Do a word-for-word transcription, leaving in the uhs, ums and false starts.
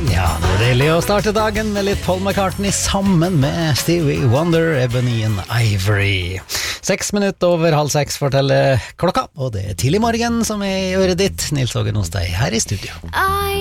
Ja, det er deilig å starte dagen med litt Paul McCartney sammen med Stevie Wonder, Ebony and Ivory. Seks minutter over halv seks forteller klokka, og det er tidlig morgen som er i øret ditt. Nils Ågen hos deg her i studio. I